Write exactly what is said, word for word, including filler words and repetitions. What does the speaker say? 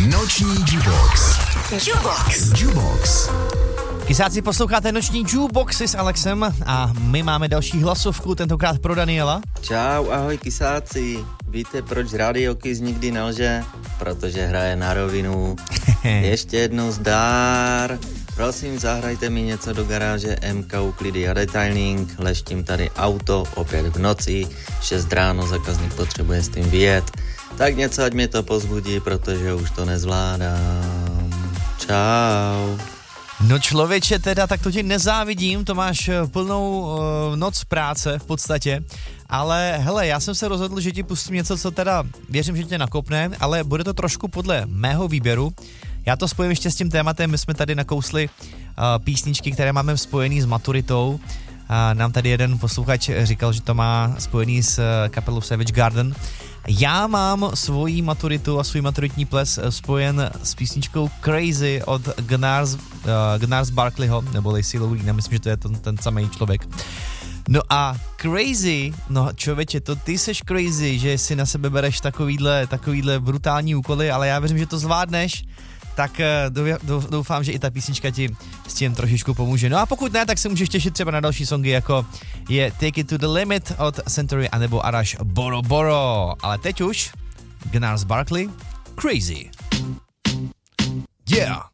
Noční Jukebox. Jukebox. Jukebox. Kysáci, posloucháte Noční Jukeboxy s Alexem a my máme další hlasovku, tentokrát pro Daniela. Čau, ahoj kysáci. Víte, proč Radio Kiss nikdy nelže? Protože hraje na rovinu. Ještě jednou zdár. Prosím, zahrajte mi něco do garáže, M K, uklidy a detailing. Leštím tady auto, opět v noci, šest ráno, zákazník potřebuje s tím vyjet. Tak něco, ať mě to pozbudí, protože už to nezvládám. Čau. No člověče, teda, tak to ti nezávidím, to máš plnou uh, noc práce v podstatě, ale hele, já jsem se rozhodl, že ti pustím něco, co teda věřím, že tě nakopne, ale bude to trošku podle mého výběru. Já to spojím ještě s tím tématem, my jsme tady nakousli uh, písničky, které máme spojený s maturitou. Uh, nám tady jeden posluchač říkal, že to má spojený s uh, kapelou Savage Garden. Já mám svoji maturitu a svůj maturitní ples spojen s písničkou Crazy od Gnars, uh, Gnars Barkleyho, nebo Lacey Louise, myslím, že to je ten, ten samý člověk. No a Crazy, no člověče, to ty seš crazy, že si na sebe bereš takovýhle, takovýhle brutální úkoly, ale já věřím, že to zvládneš, tak doufám, že i ta písnička ti s tím trošičku pomůže. No a pokud ne, tak se můžeš těšit třeba na další songy, jako je Take It to the Limit od Century anebo Arash Boro Boro. Ale teď už Gnars Barkley, Crazy. Yeah!